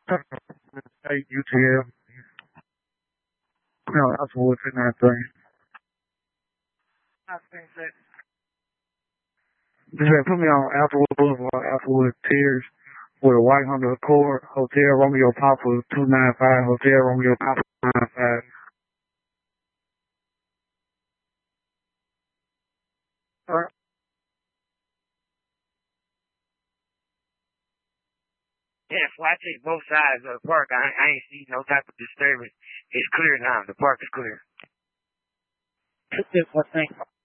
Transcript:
Hey, UTL. That's what's in that thing. I think that. Just put me on Applewood Boulevard, Applewood Tears, with a white Honda Accord, Hotel Romeo Papa 295, Hotel Romeo Papa 295. Alright. Yeah, well, I take both sides of the park. I ain't see no type of disturbance. It's clear now. The park is clear. That's just one thing.